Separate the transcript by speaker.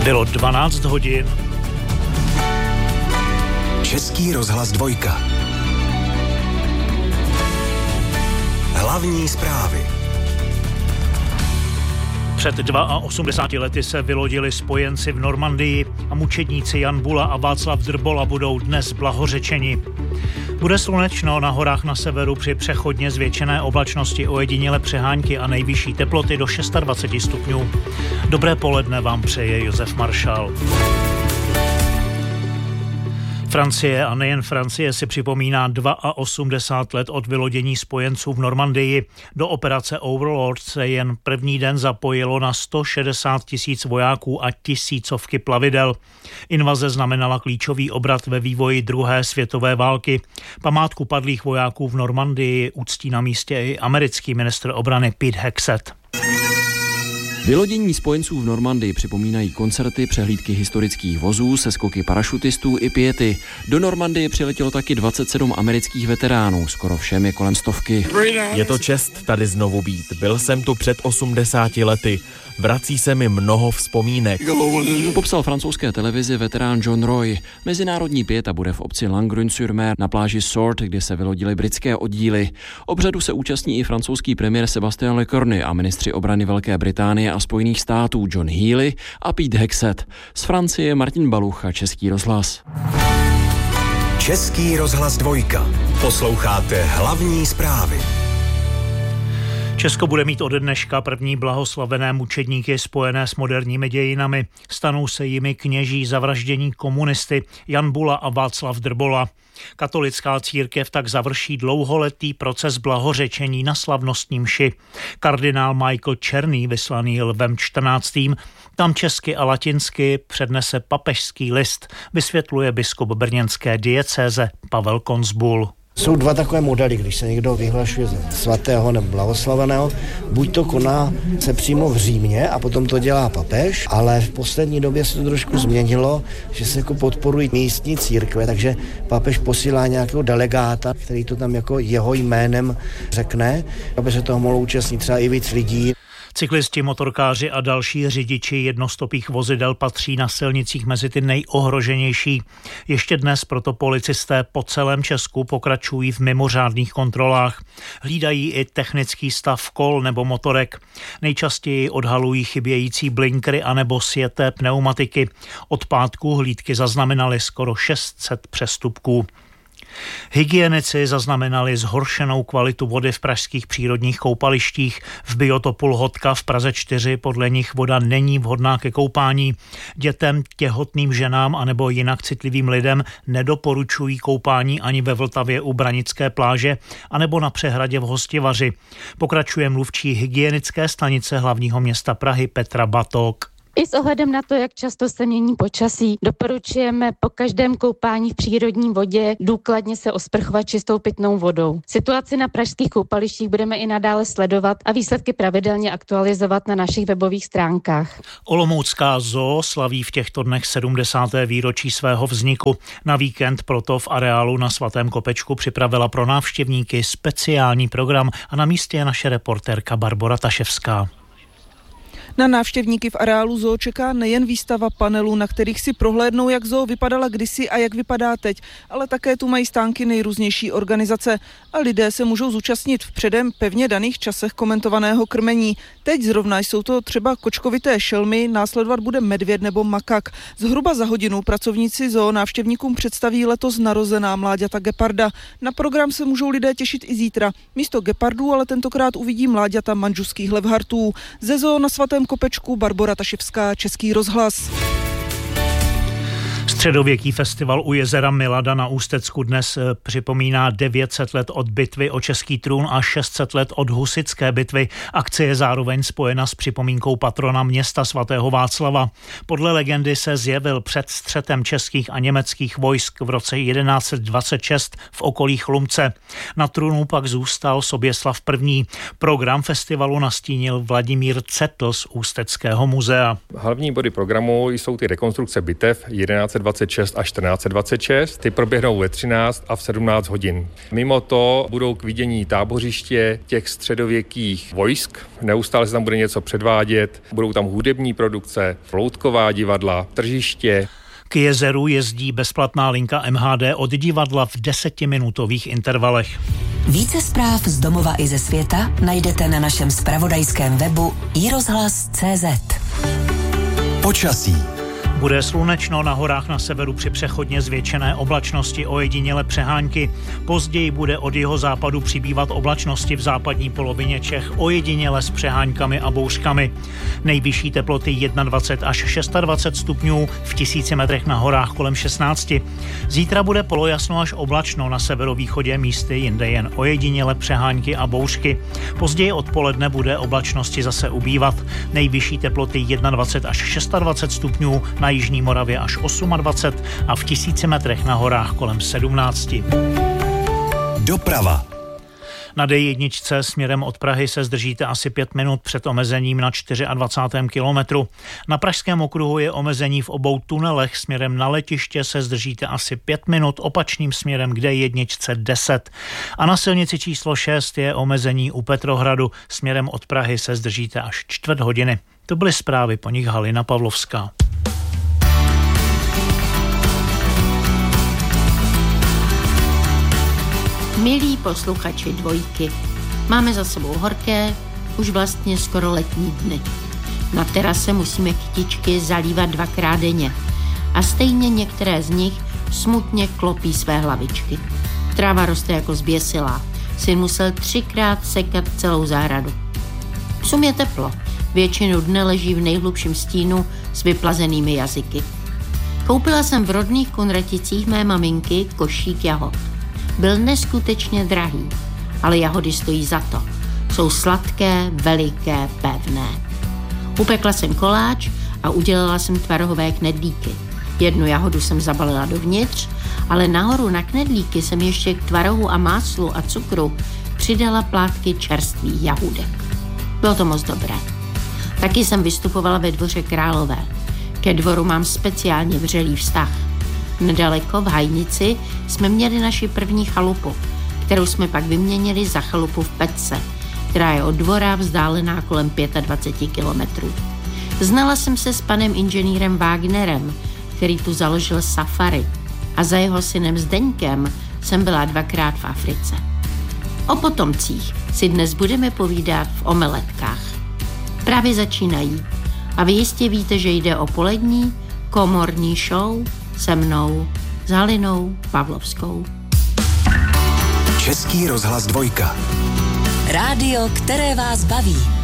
Speaker 1: Bylo 12 hodin.
Speaker 2: Český rozhlas 2. Hlavní zprávy.
Speaker 1: Před 82 lety se vylodili spojenci v Normandii a mučedníci Jan Bula a Václav Drbola budou dnes blahořečeni. Bude slunečno, na horách na severu při přechodně zvětšené oblačnosti ojediněle přehánky a nejvyšší teploty do 26 stupňů. Dobré poledne vám přeje Josef Maršál. Francie a nejen Francie si připomíná 82 let od vylodění spojenců v Normandii. Do operace Overlord se jen první den zapojilo na 160 000 vojáků a tisícovky plavidel. Invaze znamenala klíčový obrat ve vývoji druhé světové války. Památku padlých vojáků v Normandii uctí na místě i americký ministr obrany Pete Hegseth.
Speaker 3: Vylodění spojenců v Normandii připomínají koncerty, přehlídky historických vozů, seskoky parašutistů i piety. Do Normandie přiletělo taky 27 amerických veteránů, skoro všem je kolem 100.
Speaker 4: Je to čest tady znovu být. Byl jsem tu před 80 lety. Vrací se mi mnoho vzpomínek.
Speaker 3: Popsal francouzské televizi veterán John Roy. Mezinárodní pieta bude v obci Langrune-sur-Mer na pláži Sword, kde se vylodily britské oddíly. Obřadu se účastní i francouzský premiér Sébastien Lecornu a ministři obrany Velké Británie a Spojených států John Healey a Pete Hegseth. Z Francie Martin Baluch a Český rozhlas.
Speaker 2: Český rozhlas 2. Posloucháte hlavní zprávy.
Speaker 1: Česko bude mít ode dneška první blahoslavené mučedníky spojené s moderními dějinami. Stanou se jimi kněží zavraždění komunisty Jan Bula a Václav Drbola. Katolická církev tak završí dlouholetý proces blahořečení na slavnostní mši. Kardinál Michael Černý, vyslaný Lvem XIV., tam česky a latinsky přednese papežský list, vysvětluje biskup brněnské diecéze Pavel Konzbul.
Speaker 5: Jsou dva takové modely, když se někdo vyhlašuje za svatého nebo blahoslaveného, buď to koná se přímo v Římě a potom to dělá papež, ale v poslední době se to trošku změnilo, že se jako podporují místní církve, takže papež posílá nějakého delegáta, který to tam jako jeho jménem řekne, aby se toho mohlo účastnit třeba i víc lidí.
Speaker 1: Cyklisti, motorkáři a další řidiči jednostopých vozidel patří na silnicích mezi ty nejohroženější. Ještě dnes proto policisté po celém Česku pokračují v mimořádných kontrolách. Hlídají i technický stav kol nebo motorek. Nejčastěji odhalují chybějící blinkry anebo sjeté pneumatiky. Od pátku hlídky zaznamenaly skoro 600 přestupků. Hygienici zaznamenali zhoršenou kvalitu vody v pražských přírodních koupalištích. V biotopu Lhotka v Praze 4 podle nich voda není vhodná ke koupání. Dětem, těhotným ženám anebo jinak citlivým lidem nedoporučují koupání ani ve Vltavě u Branické pláže anebo na přehradě v Hostivaři. Pokračuje mluvčí hygienické stanice hlavního města Prahy Petra Batok.
Speaker 6: I s ohledem na to, jak často se mění počasí, doporučujeme po každém koupání v přírodní vodě důkladně se osprchovat čistou pitnou vodou. Situaci na pražských koupalištích budeme i nadále sledovat a výsledky pravidelně aktualizovat na našich webových stránkách.
Speaker 1: Olomoucká zoo slaví v těchto dnech 70. výročí svého vzniku. Na víkend proto v areálu na Svatém Kopečku připravila pro návštěvníky speciální program a na místě je naše reportérka Barbora Taševská.
Speaker 7: Na návštěvníky v areálu zoo čeká nejen výstava panelů, na kterých si prohlédnou, jak zoo vypadala kdysi a jak vypadá teď, ale také tu mají stánky nejrůznější organizace a lidé se můžou zúčastnit v předem pevně daných časech komentovaného krmení. Teď zrovna jsou to třeba kočkovité šelmy, následovat bude medvěd nebo makak. Zhruba za hodinu pracovníci zoo návštěvníkům představí letos narozená mláďata geparda. Na program se můžou lidé těšit i zítra. Místo gepardů ale tentokrát uvidí mláďata manžuských levhartů. Ze zoo na Svatém Kopečku Barbora Taševská, Český rozhlas.
Speaker 1: Středověký festival u jezera Milada na Ústecku dnes připomíná 900 let od bitvy o český trůn a 600 let od husitské bitvy. Akce je zároveň spojena s připomínkou patrona města svatého Václava. Podle legendy se zjevil před střetem českých a německých vojsk v roce 1126 v okolí Chlumce. Na trůnu pak zůstal Soběslav I. Program festivalu nastínil Vladimír Cetl z Ústeckého muzea.
Speaker 8: Hlavní body programu jsou ty rekonstrukce bitev 1126 13:26 a 14:26. Ty proběhnou ve 13 a v 17 hodin. Mimo to budou k vidění tábořiště těch středověkých vojsk. Neustále se tam bude něco předvádět. Budou tam hudební produkce, loutková divadla, tržiště.
Speaker 1: K jezeru jezdí bezplatná linka MHD od divadla v 10minutových intervalech.
Speaker 9: Více zpráv z domova i ze světa najdete na našem zpravodajském webu iRozhlas.cz.
Speaker 2: Počasí.
Speaker 1: Bude slunečno, na horách na severu při přechodně zvětšené oblačnosti, ojediněle přehánky. Později bude od jihozápadu přibývat oblačnosti v západní polovině Čech, ojediněle s přeháňkami a bouřkami. Nejvyšší teploty 21 až 26 stupňů, v 1000 metrech na horách kolem 16. Zítra bude polojasno až oblačno, na severovýchodě místy jinde jen ojediněle přehánky a bouřky. Později odpoledne bude oblačnosti zase ubývat. Nejvyšší teploty 21 až 26 stupňů, na jižní Moravě až 28 a v 1000 metrech na horách kolem 17.
Speaker 2: Doprava.
Speaker 1: Na D1 směrem od Prahy se zdržíte asi 5 minut před omezením na 24. kilometru. Na Pražském okruhu je omezení v obou tunelech, směrem na letiště se zdržíte asi 5 minut, opačným směrem k D1 10. A na silnici číslo 6 je omezení u Petrohradu, směrem od Prahy se zdržíte až 4 hodiny. To byly zprávy, po nich Halina Pavlovská.
Speaker 10: Milí posluchači Dvojky, máme za sebou horké, už vlastně skoro letní dny. Na terase musíme kytičky zalívat 2krát denně a stejně některé z nich smutně klopí své hlavičky. Tráva roste jako zběsilá, syn musel 3krát sekat celou zahradu. Psům je teplo, většinu dne leží v nejhlubším stínu s vyplazenými jazyky. Koupila jsem v rodných Kunraticích mé maminky košík jahod. Byl neskutečně drahý, ale jahody stojí za to. Jsou sladké, veliké, pevné. Upekla jsem koláč a udělala jsem tvarohové knedlíky. Jednu jahodu jsem zabalila dovnitř, ale nahoru na knedlíky jsem ještě k tvarohu a máslu a cukru přidala plátky čerstvých jahůdek. Bylo to moc dobré. Taky jsem vystupovala ve Dvoře Králové. Ke dvoru mám speciálně vřelý vztah. Nedaleko v Hajnici jsme měli naši první chalupu, kterou jsme pak vyměnili za chalupu v Petce, která je od dvora vzdálená kolem 25 kilometrů. Znala jsem se s panem inženýrem Wagnerem, který tu založil safari, a za jeho synem Zdeňkem jsem byla 2krát v Africe. O potomcích si dnes budeme povídat v Omeletkách. Právě začínají a vy jistě víte, že jde o polední komorní show se mnou, s Halinou Pavlovskou.
Speaker 2: Český rozhlas Dvojka.
Speaker 9: Rádio, které vás baví.